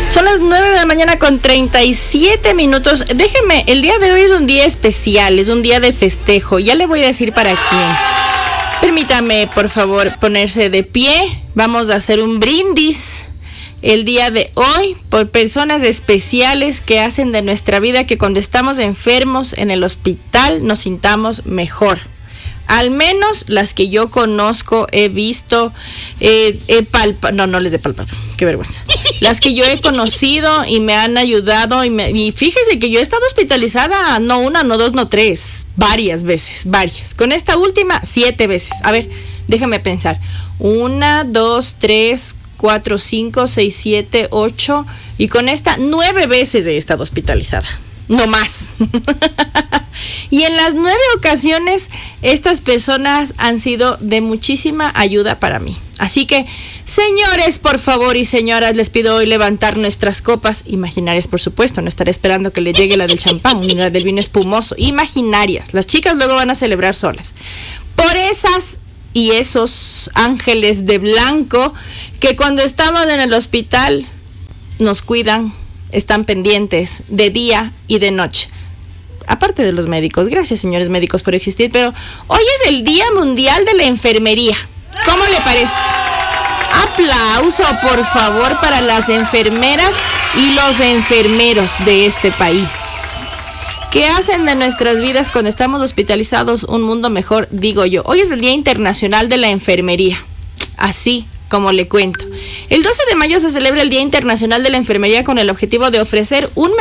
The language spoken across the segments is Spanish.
Son las 9 de la mañana con 37 minutos. Déjeme, el día de hoy es un día especial, es un día de festejo. Ya le voy a decir para quién. Permítame, por favor, ponerse de pie. Vamos a hacer un brindis el día de hoy por personas especiales que hacen de nuestra vida que cuando estamos enfermos en el hospital nos sintamos mejor. Al menos las que yo conozco, he visto, he palpado, no les he palpado, qué vergüenza. Las que yo he conocido y me han ayudado y fíjese que yo he estado hospitalizada, no una, no dos, no tres, varias veces. Con esta última, 7 veces. A ver, déjame pensar. 1, 2, 3, 4, 5, 6, 7, 8 y con esta 9 veces he estado hospitalizada. No más. Y en las 9 ocasiones, estas personas han sido de muchísima ayuda para mí. Así que, señores, por favor, y señoras, les pido hoy levantar nuestras copas, imaginarias, por supuesto, no estaré esperando que le llegue la del champán, ni la del vino espumoso, imaginarias. Las chicas luego van a celebrar solas. Por esas y esos ángeles de blanco que cuando estamos en el hospital nos cuidan, están pendientes de día y de noche. Aparte de los médicos, gracias señores médicos por existir, pero hoy es el Día Mundial de la Enfermería. ¿Cómo le parece? Aplauso, por favor, para las enfermeras y los enfermeros de este país, que hacen de nuestras vidas cuando estamos hospitalizados un mundo mejor, digo yo. Hoy es el Día Internacional de la Enfermería, así como le cuento. El 12 de mayo se celebra el Día Internacional de la Enfermería con el objetivo de ofrecer un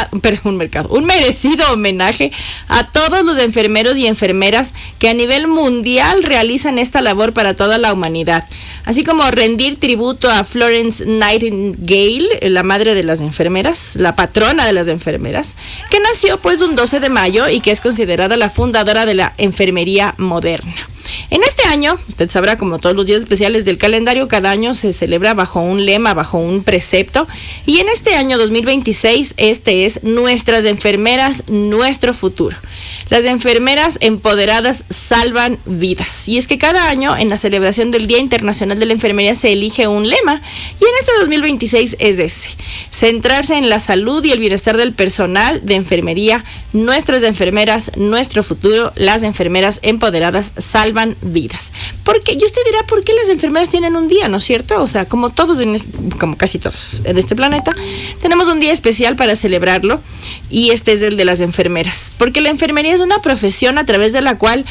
merecido homenaje a todos los enfermeros y enfermeras que a nivel mundial realizan esta labor para toda la humanidad, así como rendir tributo a Florence Nightingale, la madre de las enfermeras, la patrona de las enfermeras, que nació pues un 12 de mayo y que es considerada la fundadora de la enfermería moderna. En este año, usted sabrá, como todos los días especiales del calendario, cada año se celebra bajo un lema, bajo un precepto, y en este año 2026, este es Nuestras enfermeras, nuestro futuro. Las enfermeras empoderadas salvan vidas. Y es que cada año en la celebración del Día Internacional de la Enfermería se elige un lema, y en este 2026 es ese: centrarse en la salud y el bienestar del personal de enfermería. Nuestras enfermeras, nuestro futuro. Las enfermeras empoderadas salvan vidas. Porque, y usted dirá, ¿por qué las enfermeras tienen un día, no es cierto? O sea, como casi todos en este planeta, tenemos un día especial para celebrarlo, y este es el de las enfermeras. Porque la enfermería es una profesión a través de la cual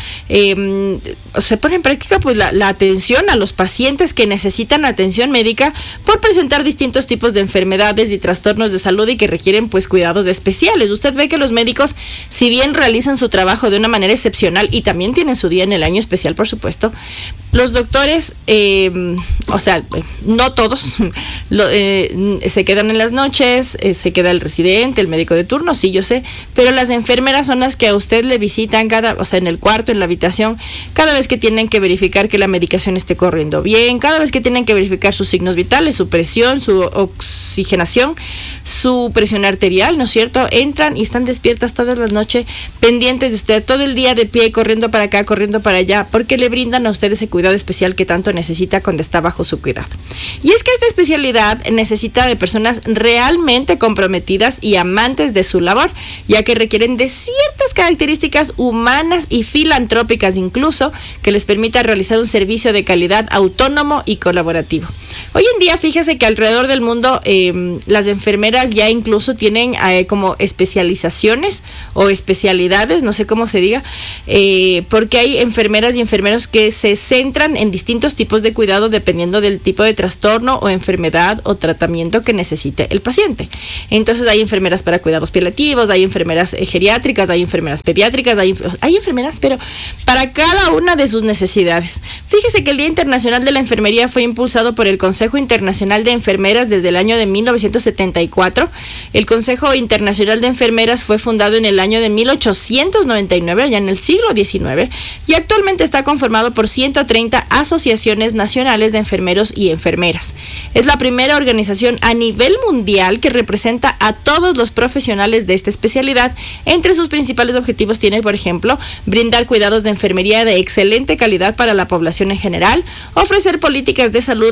se pone en práctica pues la atención a los pacientes que necesitan atención médica por presentar distintos tipos de enfermedades y trastornos de salud y que requieren pues cuidados especiales. Usted ve que los médicos, si bien realizan su trabajo de una manera excepcional y también tienen su día en el año especial, por supuesto, los doctores, no todos, se quedan en las noches, se queda el residente, el médico de turno, sí, yo sé, pero las enfermeras son las que a usted le visitan en el cuarto, en la habitación, cada vez que tienen que verificar que la medicación esté corriendo bien, cada vez que tienen que verificar sus signos vitales, su presión, su oxigenación, su presión arterial, ¿no es cierto? Entran y están despiertas todas las noches, pendientes de usted, todo el día de pie, corriendo para acá, corriendo para allá, porque le brindan a usted ese cuidado especial que tanto necesita cuando está bajo su cuidado. Y es que esta especialidad necesita de personas realmente comprometidas y amantes de su labor, ya que requieren de ciertas características humanas y filantrópicas incluso, que les permita realizar un servicio de calidad autónomo y colaborativo. Hoy en día, fíjese que alrededor del mundo las enfermeras ya incluso tienen como especializaciones o especialidades, no sé cómo se diga, porque hay enfermeras y enfermeros que se centran en distintos tipos de cuidado dependiendo del tipo de trastorno o enfermedad o tratamiento que necesite el paciente. Entonces hay enfermeras para cuidados paliativos, hay enfermeras geriátricas, hay enfermeras pediátricas, hay enfermeras, pero para cada una de sus necesidades. Fíjese que el Día Internacional de la Enfermería fue impulsado por el Consejo Internacional de Enfermeras desde el año de 1974. El Consejo Internacional de Enfermeras fue fundado en el año de 1899, allá en el siglo XIX, y actualmente está conformado por 130 asociaciones nacionales de enfermeros y enfermeras. Es la primera organización a nivel mundial que representa a todos los profesionales de esta especialidad. Entre sus principales objetivos tiene, por ejemplo, brindar cuidados de enfermería de excelente calidad para la población en general, ofrecer políticas de salud asertivas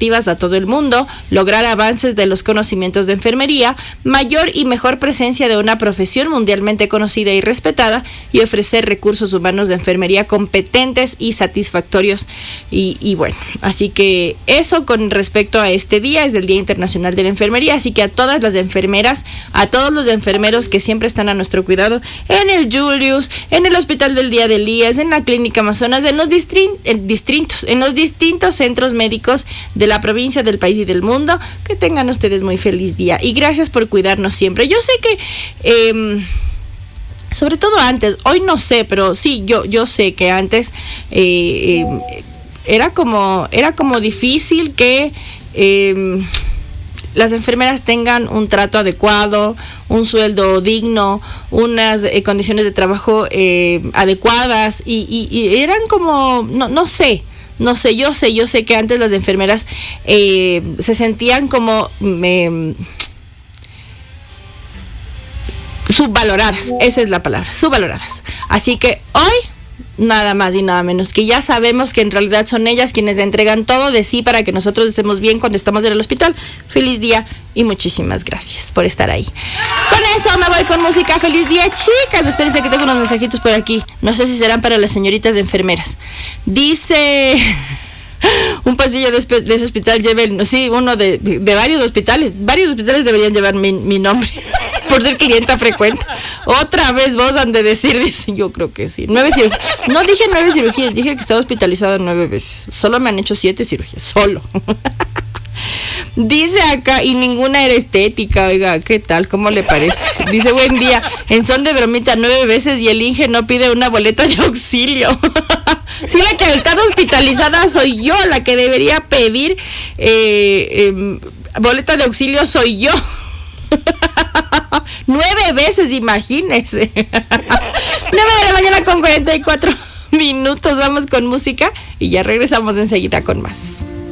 equitativas a todo el mundo, lograr avances de los conocimientos de enfermería, mayor y mejor presencia de una profesión mundialmente conocida y respetada, y ofrecer recursos humanos de enfermería competentes y satisfactorios. Y bueno, así que eso con respecto a este día, es del Día Internacional de la Enfermería, así que a todas las enfermeras, a todos los enfermeros que siempre están a nuestro cuidado, en el Julius, en el Hospital del Día de Elías, en la Clínica Amazonas, en los distintos centros médicos de la provincia, del país y del mundo, que tengan ustedes muy feliz día. Y gracias por cuidarnos siempre. Yo sé que sobre todo antes, hoy no sé, pero sí, yo sé que antes era como difícil que las enfermeras tengan un trato adecuado, un sueldo digno, unas condiciones de trabajo adecuadas, y eran como, no sé, yo sé que antes las enfermeras se sentían como subvaloradas, esa es la palabra, subvaloradas. Así que hoy, nada más y nada menos que ya sabemos que en realidad son ellas quienes entregan todo de sí para que nosotros estemos bien cuando estamos en el hospital. Feliz día y muchísimas gracias por estar ahí. Con eso me voy con música. Feliz día, chicas. Espérense que tengo unos mensajitos por aquí. No sé si serán para las señoritas enfermeras. Dice... un pasillo de ese hospital lleven, sí, uno de varios hospitales deberían llevar mi nombre por ser clienta frecuente. Otra vez vos han de decir, yo creo que sí. 9 cirugías, no dije 9 cirugías, dije que estaba hospitalizada 9 veces, solo me han hecho 7 cirugías, solo. Dice acá, y ninguna era estética, oiga, ¿qué tal? ¿Cómo le parece? Dice, buen día, en son de bromita 9 veces y el Inge no pide una boleta de auxilio. Sí, la que está hospitalizada soy yo, la que debería pedir boleta de auxilio soy yo. 9 veces, imagínense. 9 de la mañana con 44 minutos, vamos con música y ya regresamos enseguida con más.